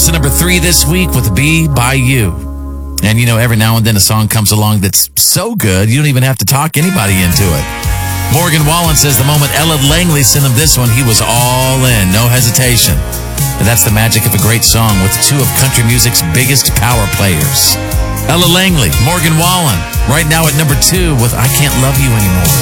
to number 3 this week with Be By You. And, you know, every now and then a song comes along that's so good, you don't even have to talk anybody into it. Morgan Wallen says the moment Ella Langley sent him this one, he was all in, no hesitation. And that's the magic of a great song with 2 of country music's biggest power players. Ella Langley, Morgan Wallen, right now at number 2 with I Can't Love You Anymore.